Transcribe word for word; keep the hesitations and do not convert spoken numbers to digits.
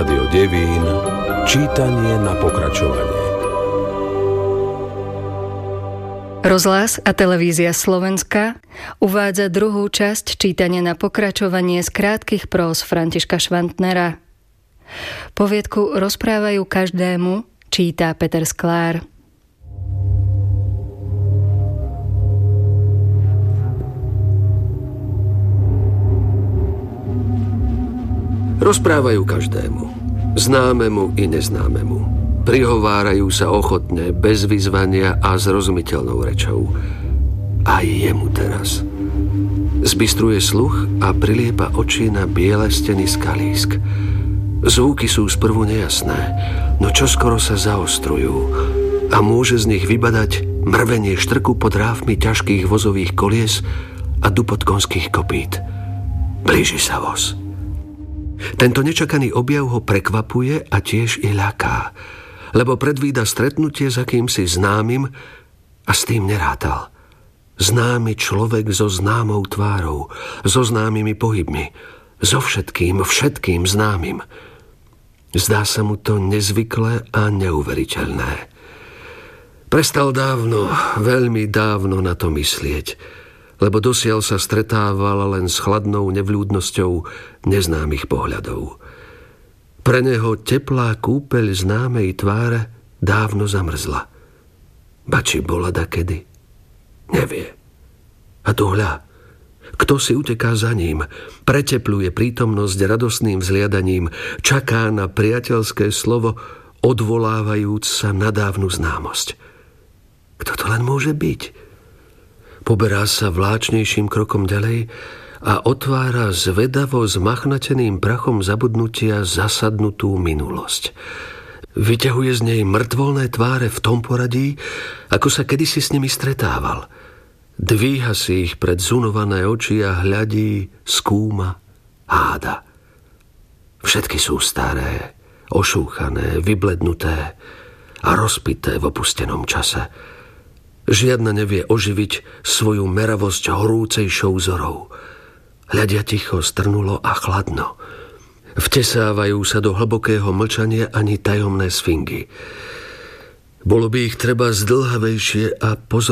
Rádio Devín, čítanie na pokračovanie. Rozhlas a televízia Slovenska uvádza druhú časť čítania na pokračovanie z krátkych próz Františka Švantnera. Poviedku Rozprávajú každému číta Peter Sklár. Rozprávajú každému, známemu i neznámemu. Prihovárajú sa ochotne, bez vyzvania a zrozumiteľnou rečou. Aj jemu teraz. Zbystruje sluch a priliepa oči na biele steny skalísk. Zvuky sú sprvu nejasné, no čoskoro sa zaostrujú a môže z nich vybadať mrvenie štrku pod rávmi ťažkých vozových kolies a dupot konských kopít. Blíži sa voz. Tento nečakaný objav ho prekvapuje a tiež i ľaká, lebo predvída stretnutie s akýmsi známym a s tým nerátal. Známy človek so známou tvárou, so známymi pohybmi, so všetkým, všetkým známym. Zdá sa mu to nezvyklé a neuveriteľné. Prestal dávno, veľmi dávno na to myslieť, lebo dosiaľ sa stretával len s chladnou nevľúdnosťou neznámych pohľadov. Pre neho teplá kúpeľ známej tváre dávno zamrzla. Ba či bola dakedy? Nevie. A tu hľa, kto si uteká za ním, pretepluje prítomnosť radosným vzliadaním, čaká na priateľské slovo, odvolávajúc sa na dávnu známosť. Kto to len môže byť? Poberá sa vláčnejším krokom ďalej a otvára zvedavo s machnateným prachom zabudnutia zasadnutú minulosť. Vyťahuje z nej mŕtvolné tváre v tom poradí, ako sa kedysi s nimi stretával. Dvíha si ich pred zunované oči a hľadí, skúma, háda. Všetky sú staré, ošúchané, vyblednuté a rozpité v opustenom čase. Žiadna nevie oživiť svoju meravosť horúcejšou zorou. Hľadia ticho, strnulo a chladno. Vtesávajú sa do hlbokého mlčania ani tajomné sfingy. Bolo by ich treba zdĺhavejšie a pozornejšie